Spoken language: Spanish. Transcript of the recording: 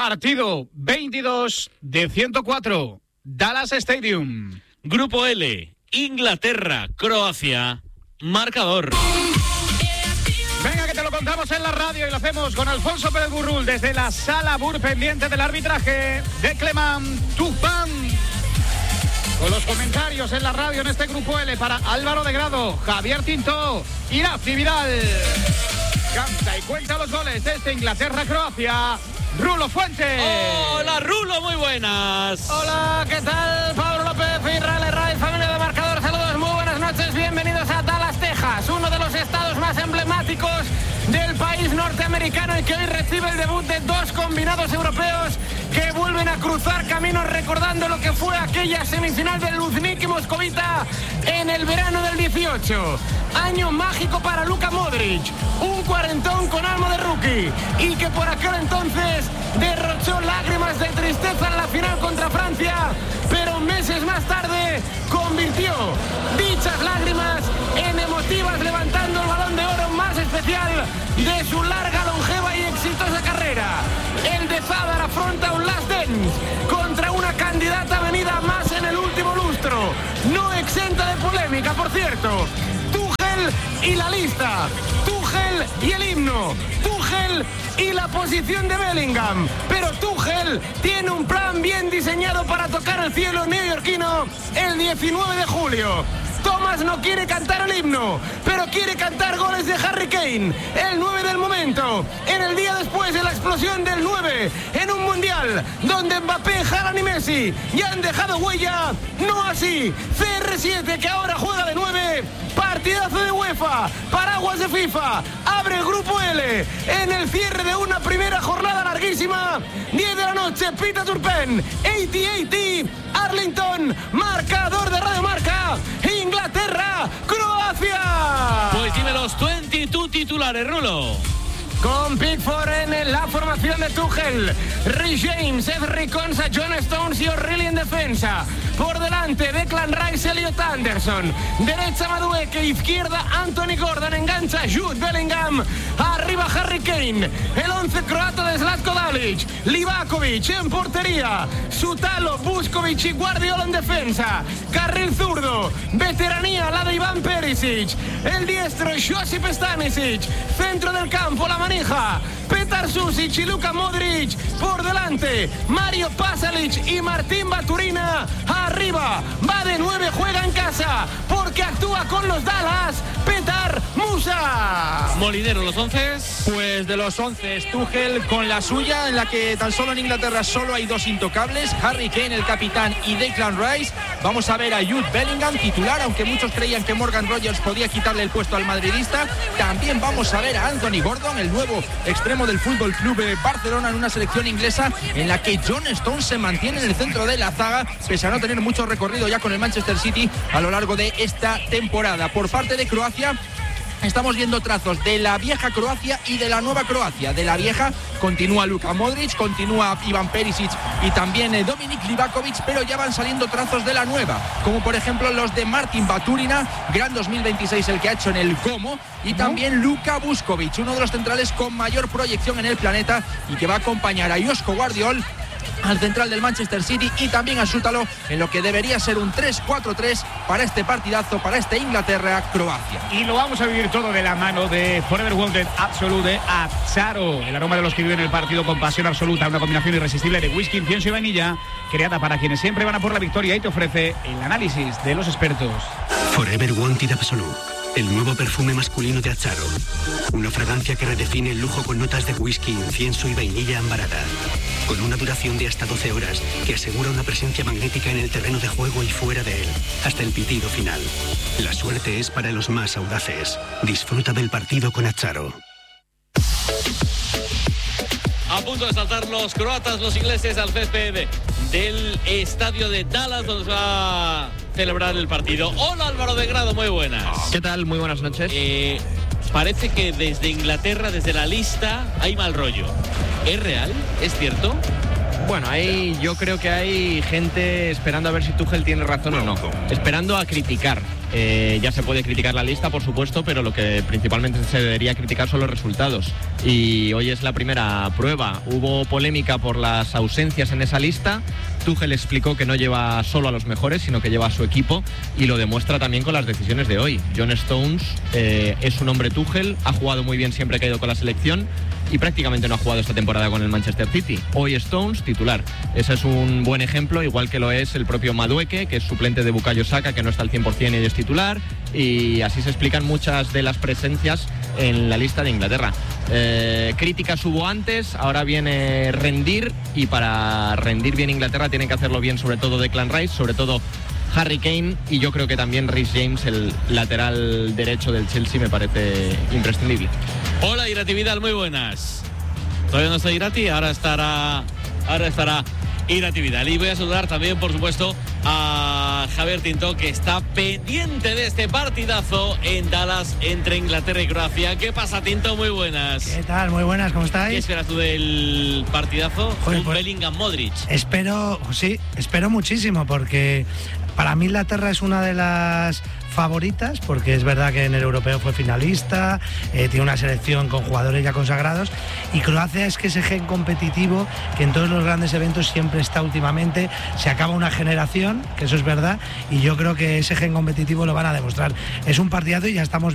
Partido 22 de 104, Dallas Stadium. Grupo L, Inglaterra, Croacia, marcador. Venga, que te lo contamos en la radio y lo hacemos con Alfonso Pérez Burrul desde la sala BUR pendiente del arbitraje de Clement Turpin. Con los comentarios en la radio en este Grupo L para Álvaro de Grado, Javier Tintó y Rafi Vidal. Canta y cuenta los goles desde Inglaterra-Croacia, Rulo Fuentes. Hola, Rulo, muy buenas. Hola, ¿qué tal? Pablo López, Israel Herraiz, familia de Marcador, saludos, muy buenas noches, bienvenidos a Dallas, Texas, uno de los estados más emblemáticos del país norteamericano y que hoy recibe el debut de dos combinados europeos que vuelven a cruzar caminos recordando lo que fue aquella semifinal del Luzhniki Moscovita en el verano del 18. Año mágico para Luka Modric, un cuarentón con alma de rookie y que por aquel entonces derrochó lágrimas de tristeza en la final contra Francia, pero meses más tarde convirtió dichas lágrimas en emotivas, levantando el Balón de Oro más especial de su larga, longeva y exitosa carrera. El de Zadar afronta un last dance contra una candidata venida más en el último lustro, no exenta de polémica, por cierto. Tuchel y la lista, Tuchel y el himno, Tuchel y la posición de Bellingham, pero Tuchel tiene un plan bien diseñado para tocar el cielo neoyorquino el 19 de julio. Thomas no quiere cantar el himno, pero quiere cantar goles de Harry Kane, el 9 del momento, en el día después de la explosión del 9, en un mundial donde Mbappé, Haaland y Messi ya han dejado huella, no así CR7, que ahora juega de 9, partidazo de UEFA, paraguas de FIFA, abre el Grupo L, en el cierre de una primera jornada larguísima, 10 de la noche, pita Turpin, 80-80, Arlington, marcador de Radio Marca, Inglaterra, Croacia. Pues dime los 22 titulares, Rulo. Con Pickford en la formación de Tuchel, Rhys James, Cedric Konsa, John Stones y O'Reilly en defensa. Por delante, Declan Rice, Elliot Anderson. Derecha, Madueke. Izquierda, Anthony Gordon. Engancha, Jude Bellingham. Arriba, Harry Kane. El 11 croata de Zlatko Dalic. Livakovic en portería. Sutalo, Vuskovic y Guardiola en defensa. Carril zurdo. Veteranía, la de Iván Perisic. El diestro, Josip Stanisic. Centro del campo, la manija. Petar Susic y Luka Modric. Por delante, Mario Pasalic y Martín Baturina. Arriba, va de 9, juega en casa, porque actúa con los Dallas, Petar Musa. Molinero, ¿los 11? Pues de los 11, Tuchel con la suya, en la que tan solo en Inglaterra solo hay dos intocables, Harry Kane, el capitán, y Declan Rice. Vamos a ver a Jude Bellingham, titular, aunque muchos creían que Morgan Rogers podía quitarle el puesto al madridista. También vamos a ver a Anthony Gordon, el nuevo extremo del Fútbol Club Barcelona, en una selección inglesa en la que John Stones se mantiene en el centro de la zaga, pese a no tener mucho recorrido ya con el Manchester City a lo largo de esta temporada. Por parte de Croacia, estamos viendo trazos de la vieja Croacia y de la nueva Croacia. De la vieja continúa Luka Modric, continúa Iván Perisic y también Dominik Livakovic, pero ya van saliendo trazos de la nueva, como por ejemplo los de Martin Baturina, gran 2026 el que ha hecho en el Como, y también Luka Vuskovic, uno de los centrales con mayor proyección en el planeta y que va a acompañar a Joško Gvardiol, al central del Manchester City, y también a Sutalo en lo que debería ser un 3-4-3 para este partidazo, para este Inglaterra-Croacia. Y lo vamos a vivir todo de la mano de Forever Wanted Absolute de Azzaro, el aroma de los que viven el partido con pasión absoluta, una combinación irresistible de whisky, incienso y vainilla, creada para quienes siempre van a por la victoria, y te ofrece el análisis de los expertos. Forever Wanted Absolute, el nuevo perfume masculino de Azzaro. Una fragancia que redefine el lujo con notas de whisky, incienso y vainilla ambarada. Con una duración de hasta 12 horas que asegura una presencia magnética en el terreno de juego y fuera de él, hasta el pitido final. La suerte es para los más audaces. Disfruta del partido con Azzaro. A punto de saltar los croatas, los ingleses al césped del estadio de Dallas, donde se va a celebrar el partido. Hola, Álvaro de Grado, muy buenas. ¿Qué tal? Muy buenas noches. Parece que desde Inglaterra, desde la lista, hay mal rollo. ¿Es real? ¿Es cierto? Bueno, yo creo que hay gente esperando a ver si Tuchel tiene razón o no. Esperando a criticar. Ya se puede criticar la lista, por supuesto, pero lo que principalmente se debería criticar son los resultados. Y hoy es la primera prueba. Hubo polémica por las ausencias en esa lista. Tuchel explicó que no lleva solo a los mejores, sino que lleva a su equipo, y lo demuestra también con las decisiones de hoy. John Stones es un hombre Tuchel, ha jugado muy bien siempre que ha ido con la selección y prácticamente no ha jugado esta temporada con el Manchester City. Hoy Stones titular. Ese es un buen ejemplo, igual que lo es el propio Madueke, que es suplente de Bukayo Saka, que no está al 100% y es titular, y así se explican muchas de las presencias en la lista de Inglaterra. Críticas hubo antes, ahora viene rendir, y para rendir bien Inglaterra tienen que hacerlo bien, sobre todo Declan Rice, sobre todo Harry Kane, y yo creo que también Reece James, el lateral derecho del Chelsea, me parece imprescindible. Hola, Irati Vidal, muy buenas. Todavía no está Irati, ahora estará Irati Vidal. Y voy a saludar también, por supuesto, a Javier Tinto, que está pendiente de este partidazo en Dallas entre Inglaterra y Croacia. ¿Qué pasa, Tinto? Muy buenas. ¿Qué tal? Muy buenas, ¿cómo estáis? ¿Qué esperas tú del partidazo? Joder, pues, Bellingham-Modric. Espero muchísimo, porque para mí Inglaterra es una de las favoritas, porque es verdad que en el europeo fue finalista, tiene una selección con jugadores ya consagrados, y Croacia es que ese gen competitivo que en todos los grandes eventos siempre está últimamente. Se acaba una generación, que eso es verdad, y yo creo que ese gen competitivo lo van a demostrar. Es un partidazo y ya estamos